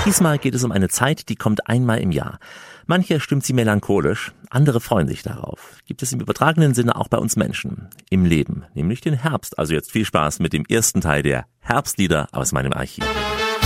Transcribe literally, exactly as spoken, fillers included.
Diesmal geht es um eine Zeit, die kommt einmal im Jahr. Manche stimmt sie melancholisch, andere freuen sich darauf. Gibt es im übertragenen Sinne auch bei uns Menschen im Leben, nämlich den Herbst. Also jetzt viel Spaß mit dem ersten Teil der Herbstlieder aus meinem Archiv.